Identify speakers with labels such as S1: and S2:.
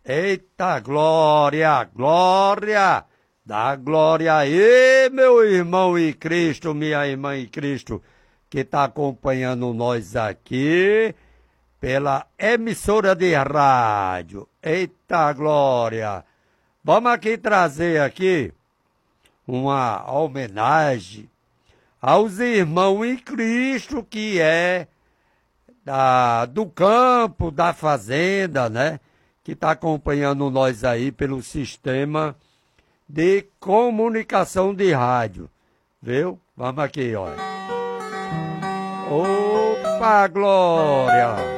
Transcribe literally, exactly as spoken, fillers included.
S1: Eita, glória, glória! Dá glória aí, meu irmão e Cristo, minha irmã e Cristo, que está acompanhando nós aqui pela emissora de rádio. Eita, glória! Vamos aqui trazer aqui uma homenagem aos irmãos em Cristo que é da, do campo, da fazenda, né? Que está acompanhando nós aí pelo sistema de comunicação de rádio, viu? Vamos aqui, olha. Opa, glória!